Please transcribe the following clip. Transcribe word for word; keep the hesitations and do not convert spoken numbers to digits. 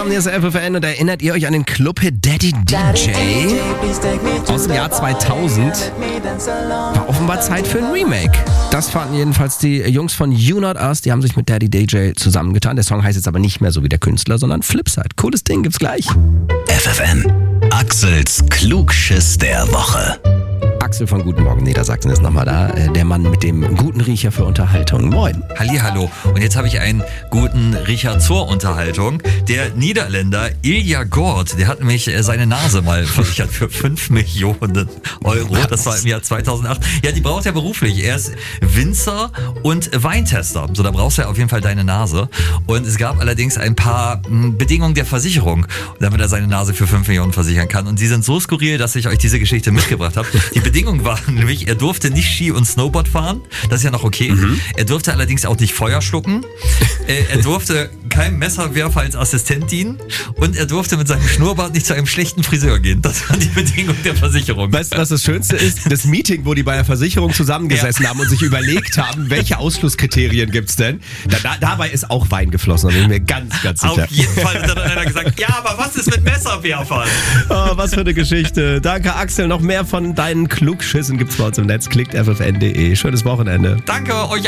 Morgen, hier ist F F N und erinnert ihr euch an den Clubhit Daddy D J aus dem Jahr zweitausend? War offenbar Zeit für ein Remake. Das fanden jedenfalls die Jungs von You Not Us, die haben sich mit Daddy D J zusammengetan. Der Song heißt jetzt aber nicht mehr so wie der Künstler, sondern Flipside. Cooles Ding, gibt's gleich. F F N, Axels Klugschiss der Woche. Axel von Guten Morgen Niedersachsen ist nochmal da. Der Mann mit dem guten Riecher für Unterhaltung. Moin. Hallihallo. Und jetzt habe ich einen guten Riecher zur Unterhaltung. Der Niederländer Ilja Gort, der hat nämlich seine Nase mal versichert für fünf Millionen Euro. Das war im Jahr zweitausendacht. Ja, die braucht er beruflich. Er ist Winzer und Weintester. So, da brauchst du ja auf jeden Fall deine Nase. Und es gab allerdings ein paar Bedingungen der Versicherung, damit er seine Nase für fünf Millionen versichern kann. Und die sind so skurril, dass ich euch diese Geschichte mitgebracht habe. Die Bedingung war nämlich, er durfte nicht Ski und Snowboard fahren, das ist ja noch okay. Mhm. Er durfte allerdings auch nicht Feuer schlucken, äh, er durfte keinem Messerwerfer als Assistent dienen und er durfte mit seinem Schnurrbart nicht zu einem schlechten Friseur gehen. Das waren die Bedingungen der Versicherung. Weißt du, was das Schönste ist? Das Meeting, wo die bei der Versicherung zusammengesessen ja. haben und sich überlegt haben, welche Ausschlusskriterien gibt's denn? Da, da, dabei ist auch Wein geflossen, da bin ich mir ganz, ganz sicher. Auf jeden Fall hat dann einer gesagt, ja, aber was ist mit Messerwerfern? Oh, was für eine Geschichte. Danke, Axel. Noch mehr von deinen Klugschissen gibt's bei uns im Netz. Klickt f f n punkt d e. Schönes Wochenende. Danke, euch